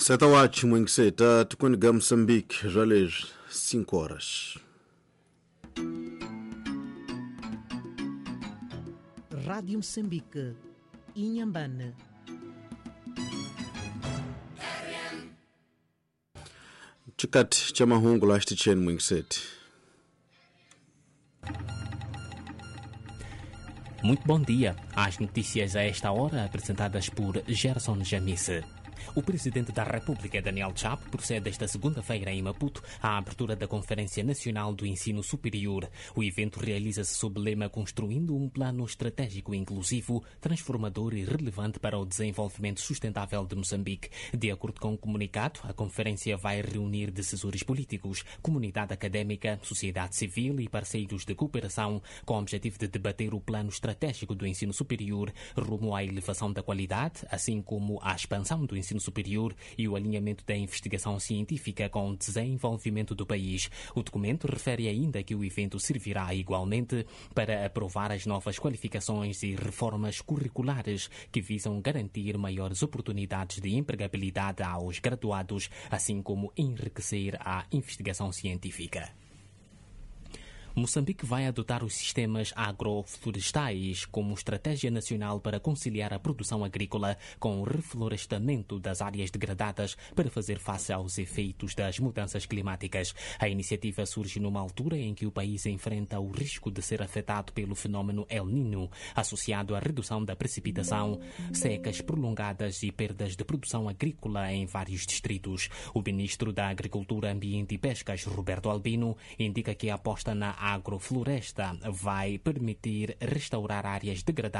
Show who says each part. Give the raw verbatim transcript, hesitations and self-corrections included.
Speaker 1: Seta watch Mwengiseta, Tukuniga Moçambique, Jalej, cinco horas.
Speaker 2: Rádio Moçambique, Inhambane.
Speaker 1: Chikati cha mahungu lashti chen Mwengiseta.
Speaker 3: Muito bom dia. As notícias a esta hora apresentadas por Gerson Jamice. O Presidente da República, Daniel Chapo, procede esta segunda-feira em Maputo à abertura da Conferência Nacional do Ensino Superior. O evento realiza-se sob o lema Construindo um Plano Estratégico Inclusivo, Transformador e Relevante para o Desenvolvimento Sustentável de Moçambique. De acordo com o comunicado, a conferência vai reunir decisores políticos, comunidade académica, sociedade civil e parceiros de cooperação, com o objetivo de debater o plano estratégico do ensino superior rumo à elevação da qualidade, assim como à expansão do ensino superior e o alinhamento da investigação científica com o desenvolvimento do país. O documento refere ainda que o evento servirá igualmente para aprovar as novas qualificações e reformas curriculares que visam garantir maiores oportunidades de empregabilidade aos graduados, assim como enriquecer a investigação científica. Moçambique vai adotar os sistemas agroflorestais como estratégia nacional para conciliar a produção agrícola com o reflorestamento das áreas degradadas para fazer face aos efeitos das mudanças climáticas. A iniciativa surge numa altura em que o país enfrenta o risco de ser afetado pelo fenómeno El Niño, associado à redução da precipitação, secas prolongadas e perdas de produção agrícola em vários distritos. O ministro da Agricultura, Ambiente e Pescas, Roberto Albino, indica que a aposta na agrofloresta vai permitir restaurar áreas degradadas